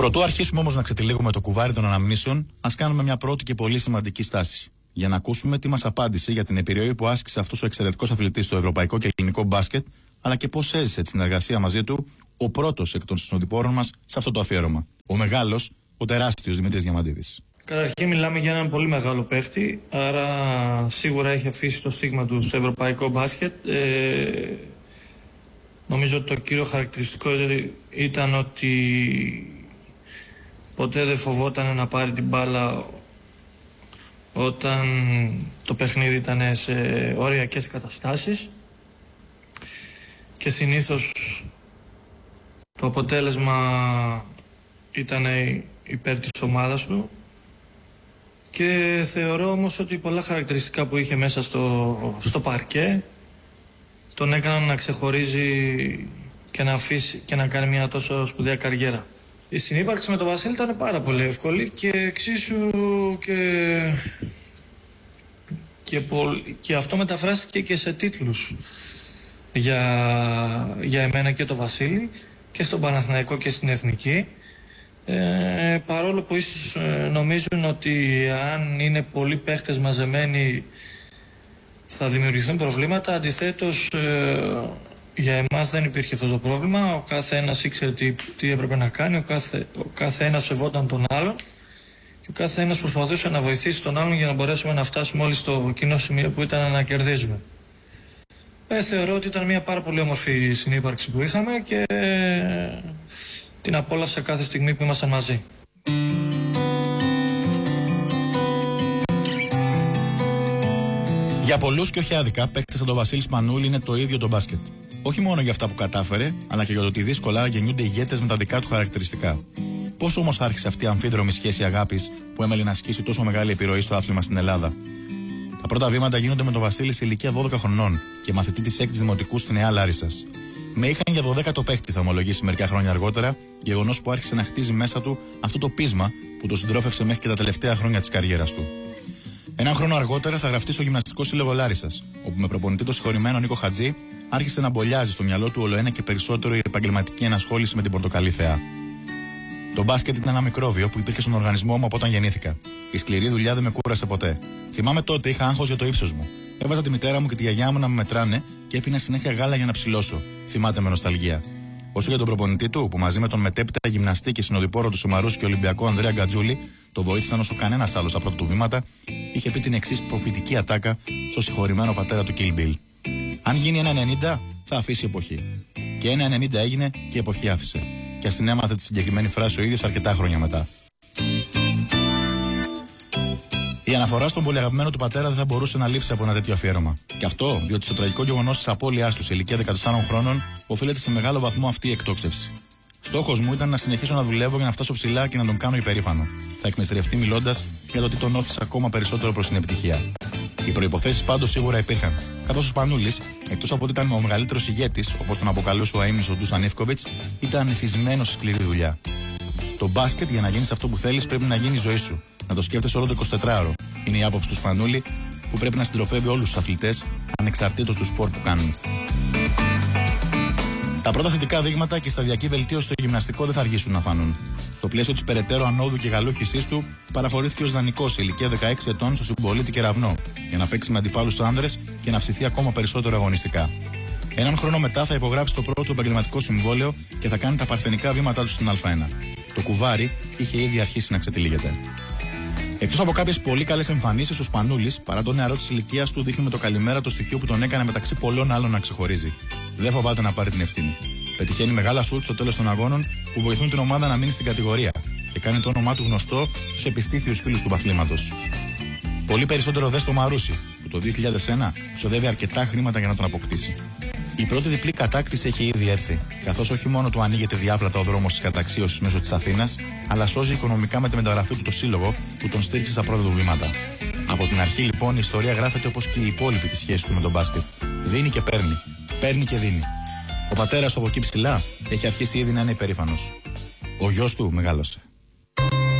Προτού αρχίσουμε όμως να ξετυλίγουμε το κουβάρι των αναμνήσεων, ας κάνουμε μια πρώτη και πολύ σημαντική στάση. Για να ακούσουμε τι μας απάντησε για την επιρροή που άσκησε αυτός ο εξαιρετικός αθλητής στο ευρωπαϊκό και ελληνικό μπάσκετ, αλλά και πώς έζησε τη συνεργασία μαζί του ο πρώτος εκ των συνοδοιπόρων μας σε αυτό το αφιέρωμα. Ο μεγάλος, ο τεράστιος Δημήτρης Διαμαντίδης. Καταρχήν μιλάμε για έναν πολύ μεγάλο παίχτη, άρα σίγουρα έχει αφήσει το στίγμα του στο ευρωπαϊκό μπάσκετ. Νομίζω ότι το κύριο χαρακτηριστικό ήταν ότι ποτέ δεν φοβόταν να πάρει την μπάλα όταν το παιχνίδι ήταν σε οριακές καταστάσεις και συνήθως το αποτέλεσμα ήταν υπέρ της ομάδας του. Και θεωρώ όμως ότι πολλά χαρακτηριστικά που είχε μέσα στο παρκέ τον έκαναν να ξεχωρίζει και να αφήσει και να κάνει μια τόσο σπουδαία καριέρα. Η συνύπαρξη με τον Βασίλη ήταν πάρα πολύ εύκολη και εξίσου και αυτό μεταφράστηκε και σε τίτλους για εμένα και τον Βασίλη και στον Παναθηναϊκό και στην Εθνική. Παρόλο που ίσως νομίζουν ότι αν είναι πολλοί παίχτες μαζεμένοι θα δημιουργηθούν προβλήματα, αντιθέτως για εμάς δεν υπήρχε αυτό το πρόβλημα. Ο κάθε ένας ήξερε τι έπρεπε να κάνει, ο κάθε ένας σεβόταν τον άλλον και ο κάθε ένας προσπαθούσε να βοηθήσει τον άλλον για να μπορέσουμε να φτάσουμε όλοι στο κοινό σημείο που ήταν να κερδίζουμε. Θεωρώ ότι ήταν μια πάρα πολύ όμορφη συνύπαρξη που είχαμε και την απόλαυσα κάθε στιγμή που ήμασταν μαζί. Για πολλούς και όχι άδικα, παίκτες σαν τον Βασίλη Σπανούλη είναι το ίδιο το μπάσκετ. Όχι μόνο για αυτά που κατάφερε, αλλά και για το ότι δύσκολα γεννιούνται ηγέτες με τα δικά του χαρακτηριστικά. Πώς όμως άρχισε αυτή η αμφίδρομη σχέση αγάπης που έμελε να ασκήσει τόσο μεγάλη επιρροή στο άθλημα στην Ελλάδα? Τα πρώτα βήματα γίνονται με τον Βασίλη σε ηλικία 12 χρονών και μαθητή της 6ης Δημοτικού στη Νέα Λάρισσας. Με είχαν για 12ο παίκτη, θα ομολογήσει μερικά χρόνια αργότερα, γεγονός που άρχισε να χτίζει μέσα του αυτό το πείσμα που το συντρόφευσε μέχρι και τα τελευταία χρόνια της καριέρας του. Έναν χρόνο αργότερα θα γραφτεί στο Γυμναστικό Σύλλογο Λάρισσας, όπου με προπονητή το συγχωρημένο Νίκο Χατζή άρχισε να μπολιάζει στο μυαλό του ολοένα και περισσότερο η επαγγελματική ενασχόληση με την πορτοκαλί θεά. Το μπάσκετ ήταν ένα μικρόβιο που υπήρχε στον οργανισμό μου από όταν γεννήθηκα. Η σκληρή δουλειά δεν με κούρασε ποτέ. Θυμάμαι τότε είχα άγχος για το ύψος μου. Έβαζα τη μητέρα μου και τη γιαγιά μου να με μετράνε και έπινα συνέχεια γάλα για να ψηλώσω. Θυμάται με νοσταλγία. Όσο για τον προπονητή του, που μαζί με τον μετέπειτα γυμναστή και συνοδοιπόρο του Σομαρούς και Ολυμπιακό Ανδρέα Γκατζούλη το βοήθησαν όσο κανένας άλλος στα πρώτα του βήματα, είχε πει την εξής προφητική ατάκα στο συγχωρημένο πατέρα του Kill Bill. Αν γίνει ένα 90, θα αφήσει εποχή. Και ένα 90 έγινε και εποχή άφησε. Και ας την έμαθε τη συγκεκριμένη φράση ο ίδιος αρκετά χρόνια μετά. Η αναφορά στον πολύ αγαπημένο του πατέρα δεν θα μπορούσε να λείψει από ένα τέτοιο αφιέρωμα. Και αυτό διότι στο τραγικό γεγονός της απώλειάς του σε ηλικία 14 χρόνων οφείλεται σε μεγάλο βαθμό αυτή η εκτόξευση. Στόχος μου ήταν να συνεχίσω να δουλεύω για να φτάσω ψηλά και να τον κάνω υπερήφανο. Θα εκμυστηρευτεί μιλώντας για το τι τον όθησε ακόμα περισσότερο προς την επιτυχία. Οι προϋποθέσεις πάντως σίγουρα υπήρχαν. Καθώς ο Σπανούλης, εκτός από ότι ήταν ο μεγαλύτερος ηγέτης, όπως τον αποκαλούσε ο αείμνης ο Ντούσαν Ιβκοβιτς, ήταν εθισμένος σε σκληρή δουλειά. Το μπάσκετ για να γίνεις αυτό που θέλεις πρέπει να γίνει η ζωή σου. Να το σκέφτεσαι όλο το 24ωρο. Είναι η άποψη του Σπανούλη που πρέπει να συντροφεύει όλους τους αθλητές ανεξαρτήτως του σπορ που κάνουν. Τα πρώτα θετικά δείγματα και η σταδιακή βελτίωση στο γυμναστικό δεν θα αργήσουν να φανούν. Στο πλαίσιο της περαιτέρω ανόδου και γαλούχησής του, παραχωρήθηκε ως δανεικός σε ηλικία 16 ετών στο Συμπολίτη Κεραυνό για να παίξει με αντιπάλους άνδρες και να ψηθεί ακόμα περισσότερο αγωνιστικά. Έναν χρόνο μετά θα υπογράψει το πρώτο επαγγελματικό συμβόλαιο και θα κάνει τα παρθενικά βήματά του στην Α1. Το κουβάρι είχε ήδη αρχίσει να ξετυλίγεται. Εκτός από κάποιες πολύ καλές εμφανίσεις, ο Σπανούλης, παρά το νεαρό της ηλικίας του, δείχνει με το καλημέρα το στοιχείο που τον έκανε μεταξύ πολλών άλλων να ξεχωρίζει. Δεν φοβάται να πάρει την ευθύνη. Πετυχαίνει μεγάλα σουτ στο τέλος των αγώνων που βοηθούν την ομάδα να μείνει στην κατηγορία και κάνει το όνομά του γνωστό στους επιστήθιους φίλους του παθλήματος. Πολύ περισσότερο δε στο Μαρούσι, που το 2001 ξοδεύει αρκετά χρήματα για να τον αποκτήσει. Η πρώτη διπλή κατάκτηση έχει ήδη έρθει, καθώς όχι μόνο του ανοίγεται διάπλατα ο δρόμος της καταξίωσης μέσω της Αθήνας, αλλά σώζει οικονομικά με τη μεταγραφή του το σύλλογο που τον στήριξε στα πρώτα του βήματα. Από την αρχή λοιπόν η ιστορία γράφεται όπως και η υπόλοιπη τη σχέση του με τον μπάσκετ. Δίνει και παίρνει. Παίρνει και δίνει. Ο πατέρας του από εκεί ψηλά έχει αρχίσει ήδη να είναι υπερήφανος. Ο γιος του μεγάλωσε.